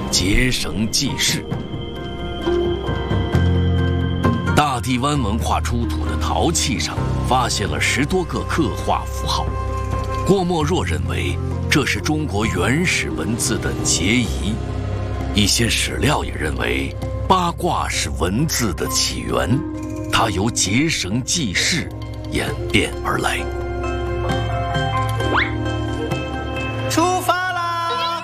结绳记事。大地湾文化出土的陶器上发现了10多个刻画符号，郭沫若认为这是中国原始文字的结遗。一些史料也认为八卦是文字的起源，它由结绳记事演变而来。 出发啦！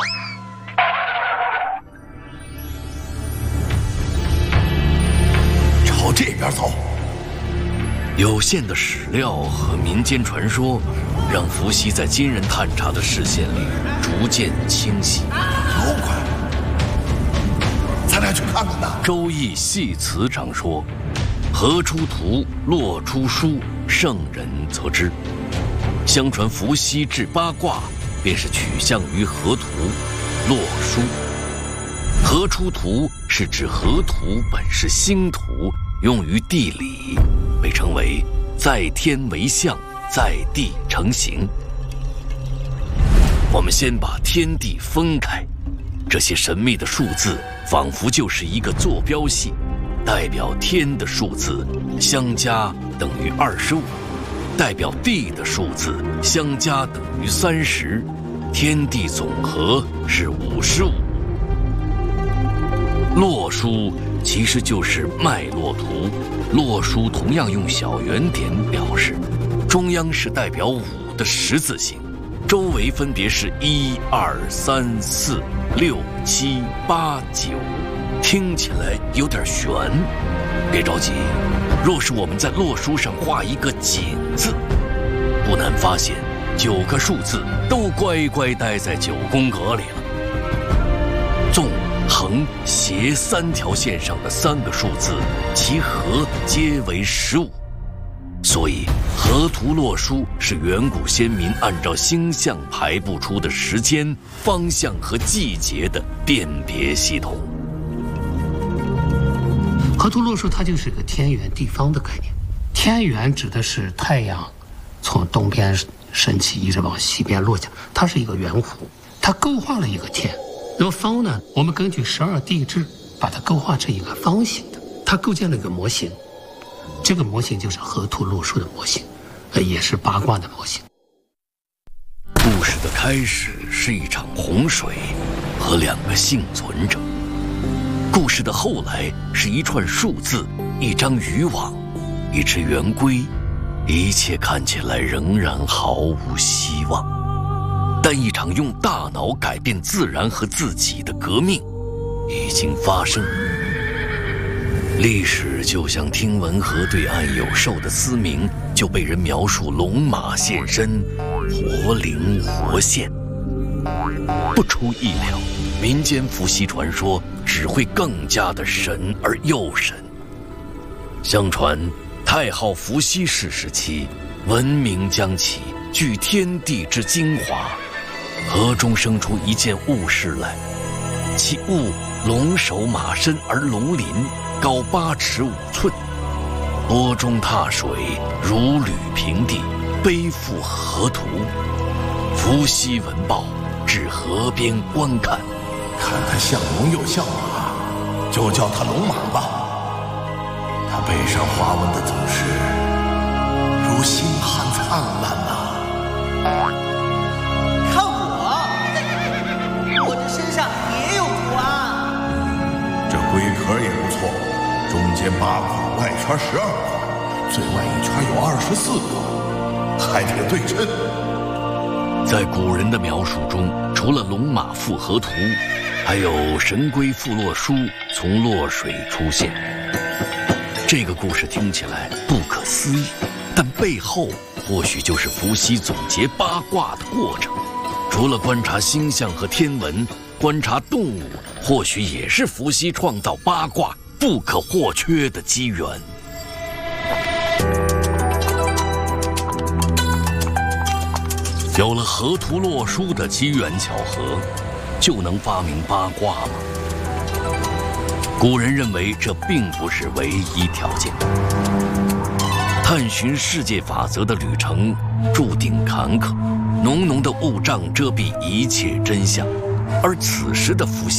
朝这边走。 有限的史料和民间传说，让伏羲在今人探查的视线里逐渐清晰。 多快！咱俩去看看呐。 《周易》系辞常说：“河出图，洛出书，圣人则知。”相传伏羲制八卦，便是取向于河图、洛书。河出图是指河图本是星图，用于地理，被称为在天为象，在地成形。我们先把天地分开，这些神秘的数字仿佛就是一个坐标系，代表天的数字相加等于25，代表地的数字相加等于30，天地总和是55。洛书其实就是脉络图，洛书同样用小圆点表示，中央是代表5的十字形，周围分别是1、2、3、4、6、7、8、9，听起来有点悬。别着急，若是我们在洛书上画一个井字，不难发现9个数字都乖乖待在9宫格里了。纵、横、斜3条线上的3个数字，其和皆为15。所以河图洛书是远古先民按照星象排布出的时间、方向和季节的辨别系统。 河图洛书它就是个天圆地方的概念。天圆指的是太阳从东边升起，一直往西边落下，它是一个圆弧，它勾画了一个天。然后方呢，我们根据12地支把它勾画成一个方形的，它构建了一个模型。这个模型就是河图洛书的模型，也是八卦的模型。 故事的开始是一场洪水和2个幸存者，故事的后来是一串数字、一张渔网、一只圆规，一切看起来仍然毫无希望。但一场用大脑改变自然和自己的革命已经发生。历史就像听闻河对岸有兽的嘶鸣，就被人描述龙马现身，活灵活现。不出意料，民间伏羲传说只会更加的神而又神。相传太昊伏羲氏时期，文明将起，聚天地之精华，河中生出一件物事来，其物龙首马身而龙鳞，高8尺5寸，波中踏水，如履平地，背负河图。伏羲闻报，至河边观看， 看他像龙又像马，就叫他龙马吧。他背上花纹的总是如星汉灿烂呐。 看我这身上也有图案。 这龟壳也不错，中间8块，外圈12块，最外一圈有24个，还挺对称。 在古人的描述中，除了龙马附河图，还有神龟附洛书从洛水出现。这个故事听起来不可思议，但背后或许就是伏羲总结八卦的过程。除了观察星象和天文，观察动物或许也是伏羲创造八卦不可或缺的机缘。有了河图洛书的机缘巧合，就能发明八卦吗？古人认为这并不是唯一条件。探寻世界法则的旅程注定坎坷，浓浓的雾障遮蔽一切真相，而此时的伏羲